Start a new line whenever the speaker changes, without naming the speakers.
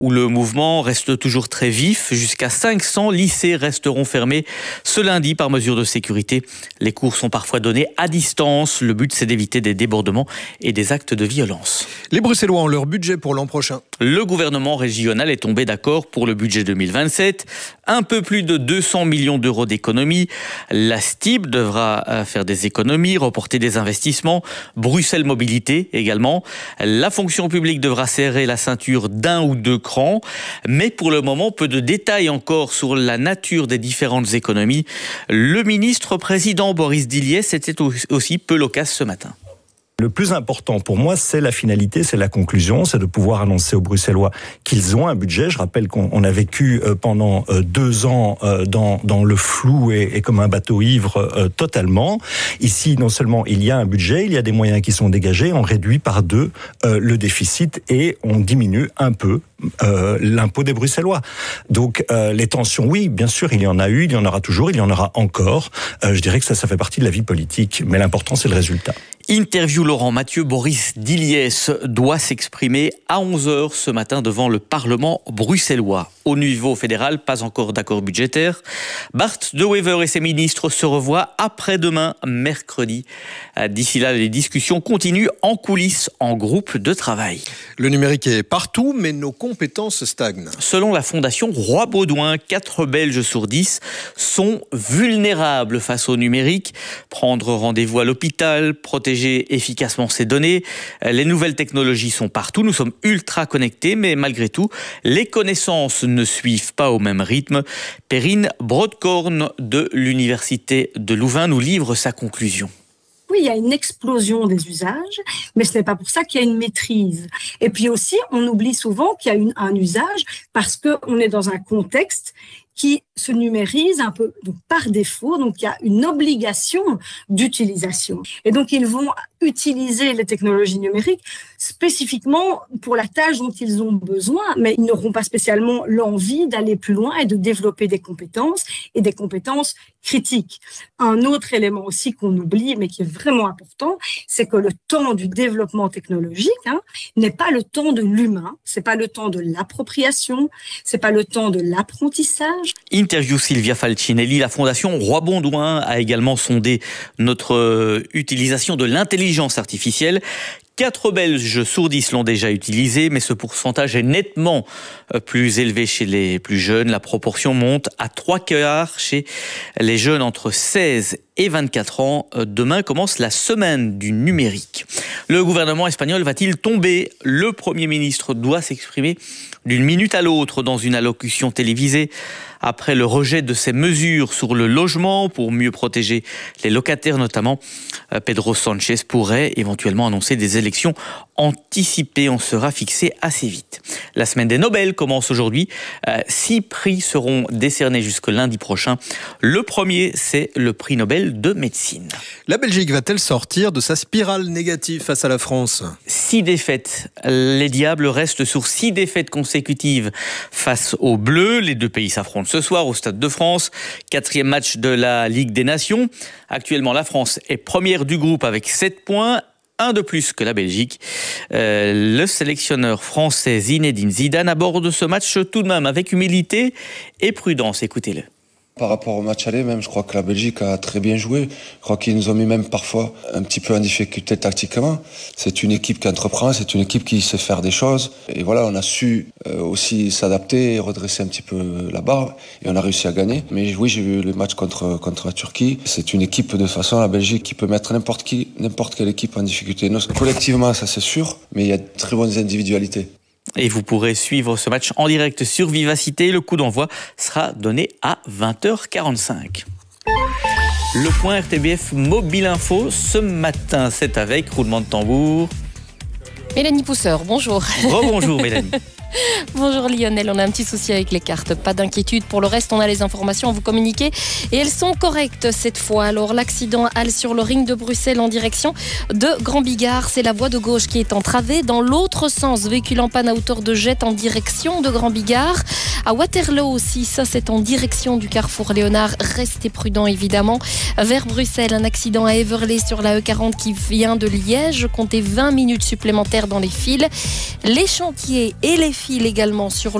où le mouvement reste toujours très vif. Jusqu'à 500 lycées resteront fermés ce lundi par mesure de sécurité. Les cours sont parfois donnés à distance. Le but, c'est d'éviter des débordements et des actes de violence.
Les Bruxellois ont leur budget pour l'an prochain.
Le gouvernement régional est tombé d'accord pour le budget 2027. Un peu plus de 200 millions d'euros d'économies. La STIB devra faire des économies, reporter des investissements. Bruxelles Mobilité également. La fonction publique devra serrer la ceinture d'un ou deux crans. Mais pour le moment, peu de détails encore sur la nature des différentes économies. Le ministre-président Boris Diliès était aussi peu loquace ce matin.
Le plus important pour moi, c'est la finalité, c'est la conclusion, c'est de pouvoir annoncer aux Bruxellois qu'ils ont un budget. Je rappelle qu'on a vécu pendant 2 ans dans le flou et comme un bateau ivre totalement. Ici, non seulement il y a un budget, il y a des moyens qui sont dégagés, on réduit par 2 le déficit et on diminue un peu l'impôt des Bruxellois. Donc les tensions, oui, bien sûr, il y en a eu, il y en aura toujours, il y en aura encore. Je dirais que ça fait partie de la vie politique, mais l'important, c'est le résultat.
Interview Laurent Mathieu, Boris Diliès doit s'exprimer à 11h ce matin devant le Parlement bruxellois. Au niveau fédéral, pas encore d'accord budgétaire. Bart De Wever et ses ministres se revoient après-demain, mercredi. D'ici là, les discussions continuent en coulisses, en groupe de travail.
Le numérique est partout, mais nos compétences stagnent.
Selon la fondation Roi Baudouin, 4 Belges sur 10 sont vulnérables face au numérique. Prendre rendez-vous à l'hôpital, protéger efficacement ces données. Les nouvelles technologies sont partout. Nous sommes ultra connectés, mais malgré tout, les connaissances ne suivent pas au même rythme. Perrine Brodkorn de l'Université de Louvain nous livre sa conclusion.
Oui, il y a une explosion des usages, mais ce n'est pas pour ça qu'il y a une maîtrise. Et puis aussi, on oublie souvent qu'il y a un usage parce qu'on est dans un contexte qui se numérise un peu donc par défaut, donc il y a une obligation d'utilisation. Et donc ils vont utiliser les technologies numériques spécifiquement pour la tâche dont ils ont besoin, mais ils n'auront pas spécialement l'envie d'aller plus loin et de développer des compétences et des compétences critiques. Un autre élément aussi qu'on oublie, mais qui est vraiment important, c'est que le temps du développement technologique n'est pas le temps de l'humain, c'est pas le temps de l'appropriation, c'est pas le temps de l'apprentissage.
Interview Silvia Falcinelli. La fondation Roi Baudouin a également sondé notre utilisation de l'intelligence artificielle. 4 Belges sur 10 l'ont déjà utilisé, mais ce pourcentage est nettement plus élevé chez les plus jeunes. La proportion monte à 3/4 chez les jeunes entre 16 et 24 ans. Demain commence la semaine du numérique. Le gouvernement espagnol va-t-il tomber ? Le Premier ministre doit s'exprimer d'une minute à l'autre dans une allocution télévisée. Après le rejet de ces mesures sur le logement pour mieux protéger les locataires notamment, Pedro Sánchez pourrait éventuellement annoncer des élections anticipées. On sera fixé assez vite. La semaine des Nobel commence aujourd'hui. 6 prix seront décernés jusque lundi prochain. Le premier, c'est le prix Nobel de médecine.
La Belgique va-t-elle sortir de sa spirale négative face à la France ?
6 défaites. Les Diables restent sur 6 défaites consécutives face aux Bleus. Les 2 pays s'affrontent ce soir au Stade de France. 4e match de la Ligue des Nations. Actuellement, la France est première du groupe avec 7 points. 1 de plus que la Belgique. Le sélectionneur français Zinedine Zidane aborde ce match tout de même avec humilité et prudence. Écoutez-le.
Par rapport au match aller, même, je crois que la Belgique a très bien joué. Je crois qu'ils nous ont mis même parfois un petit peu en difficulté tactiquement. C'est une équipe qui entreprend, c'est une équipe qui sait faire des choses. Et voilà, on a su aussi s'adapter et redresser un petit peu la barre. Et on a réussi à gagner. Mais oui, j'ai vu le match contre la Turquie. C'est une équipe, de toute façon, la Belgique, qui peut mettre n'importe quelle équipe en difficulté. Nous, collectivement, ça c'est sûr, mais il y a de très bonnes individualités.
Et vous pourrez suivre ce match en direct sur Vivacité. Le coup d'envoi sera donné à 20h45. Le point RTBF Mobile Info ce matin, c'est avec roulement de tambour.
Mélanie Pousseur, bonjour.
Rebonjour Mélanie.
Bonjour Lionel, on a un petit souci avec les cartes, pas d'inquiétude. Pour le reste, on a les informations à vous communiquer et elles sont correctes cette fois. Alors l'accident Halle sur le ring de Bruxelles en direction de Grand Bigard, c'est la voie de gauche qui est entravée. Dans l'autre sens, véhicule en panne à hauteur de Jette en direction de Grand Bigard. À Waterloo aussi, ça c'est en direction du carrefour Léonard. Restez prudents évidemment. Vers Bruxelles, un accident à Everley sur la E40 qui vient de Liège. Comptez 20 minutes supplémentaires dans les files. Les chantiers et les file également sur